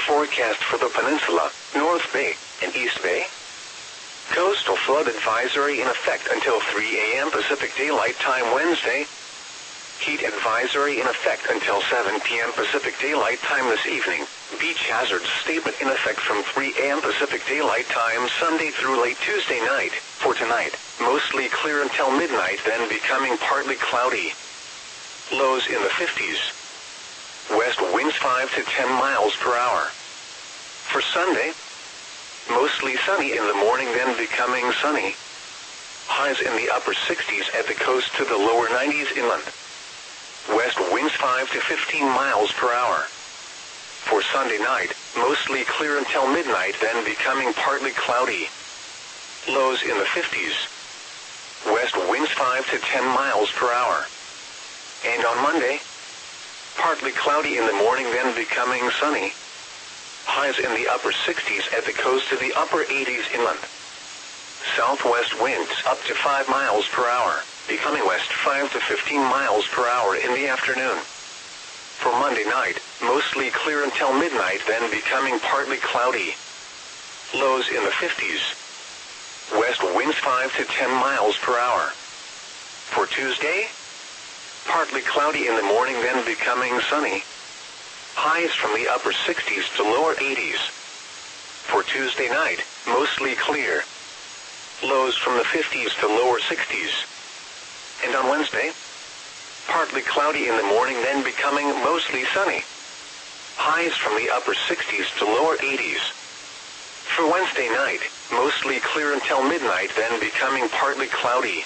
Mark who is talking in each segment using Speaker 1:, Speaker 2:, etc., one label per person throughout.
Speaker 1: forecast for the peninsula, North Bay, and East Bay. Coastal flood advisory in effect until 3 a.m. Pacific Daylight Time Wednesday. Heat advisory in effect until 7 p.m. Pacific Daylight Time this evening. Beach hazard statement in effect from 3 a.m. Pacific Daylight Time Sunday through late Tuesday night. For tonight, mostly clear until midnight, then becoming partly cloudy. Lows in the 50s. West winds 5 to 10 miles per hour. For Sunday, mostly sunny in the morning, then becoming sunny. Highs in the upper 60s at the coast to the lower 90s inland. West winds 5 to 15 miles per hour. For Sunday night, mostly clear until midnight, then becoming partly cloudy. Lows in the 50s. West winds 5 to 10 miles per hour. And on Monday, partly cloudy in the morning, then becoming sunny. Highs in the upper 60s at the coast to the upper 80s inland. Southwest winds up to 5 miles per hour, becoming west 5 to 15 miles per hour in the afternoon. For Monday night, mostly clear until midnight, then becoming partly cloudy. Lows in the 50s. West winds 5 to 10 miles per hour. For Tuesday, partly cloudy in the morning, then becoming sunny. Highs from the upper 60s to lower 80s. For Tuesday night, mostly clear. Lows from the 50s to lower 60s. And on Wednesday, partly cloudy in the morning, then becoming mostly sunny. Highs from the upper 60s to lower 80s. For Wednesday night, mostly clear until midnight, then becoming partly cloudy.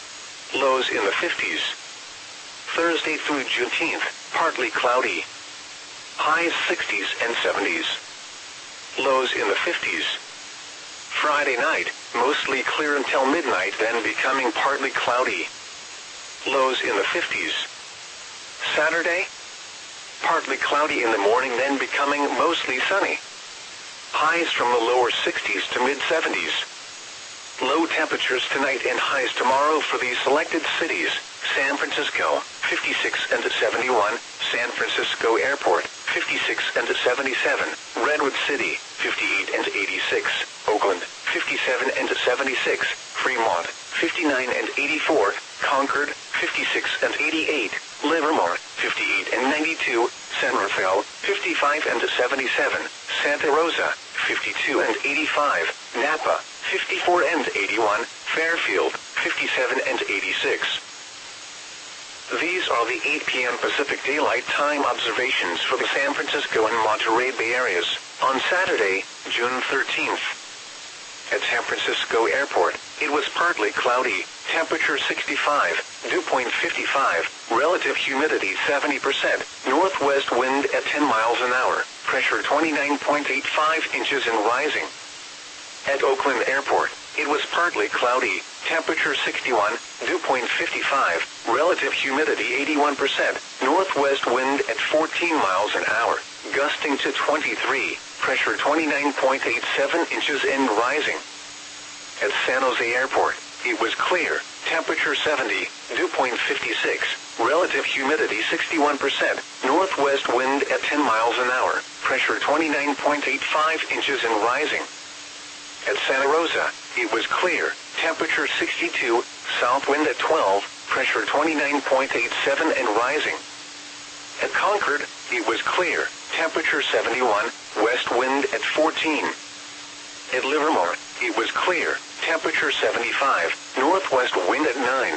Speaker 1: Lows in the 50s. Thursday through Juneteenth, partly cloudy. Highs 60s and 70s. Lows in the 50s. Friday night, mostly clear until midnight, then becoming partly cloudy. Lows in the 50s. Saturday, partly cloudy in the morning, then becoming mostly sunny. Highs from the lower 60s to mid-70s. Low temperatures tonight and highs tomorrow for these selected cities: San Francisco, 56 and 71, San Francisco Airport, 56 and 77, Redwood City, 58 and 86, Oakland, 57 and 76, Fremont, 59 and 84, Concord, 56 and 88, Livermore, 58 and 92, San Rafael, 55 and 77, Santa Rosa, 52 and 85, Napa, 54 and 81, Fairfield, 57 and 86. These are the 8 p.m. Pacific Daylight Time observations for the San Francisco and Monterey Bay areas on Saturday, June 13th. At San Francisco Airport, it was partly cloudy, temperature 65, dew point 55, relative humidity 70%, northwest wind at 10 miles an hour, pressure 29.85 inches and rising. At Oakland Airport, it was partly cloudy, temperature 61, dew point 55, relative humidity 81%, northwest wind at 14 miles an hour, gusting to 23, pressure 29.87 inches and rising. At San Jose Airport, it was clear, temperature 70, dew point 56, relative humidity 61%, northwest wind at 10 miles an hour, pressure 29.85 inches and rising. At Santa Rosa, it was clear, temperature 62, south wind at 12, pressure 29.87 and rising. At Concord, it was clear, temperature 71, west wind at 14. At Livermore, it was clear, temperature 75, northwest wind at 9.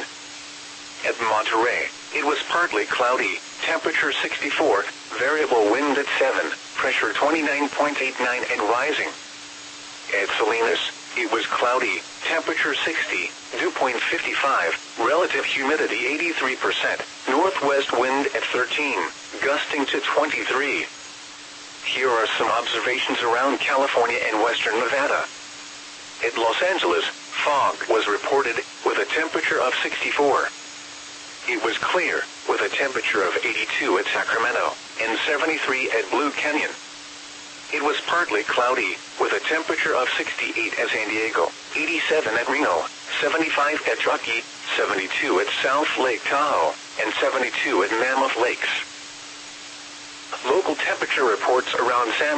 Speaker 1: At Monterey, it was partly cloudy, temperature 64, variable wind at 7, pressure 29.89 and rising. At Salinas, it was cloudy, temperature 60, dew point 55, relative humidity 83%, northwest wind at 13, gusting to 23. Here are some observations around California and western Nevada. At Los Angeles, fog was reported, with a temperature of 64. It was clear, with a temperature of 82 at Sacramento, and 73 at Blue Canyon. It was partly cloudy, with a temperature of 68 at San Diego, 87 at Reno, 75 at Truckee, 72 at South Lake Tahoe, and 72 at Mammoth Lakes. Local temperature reports around San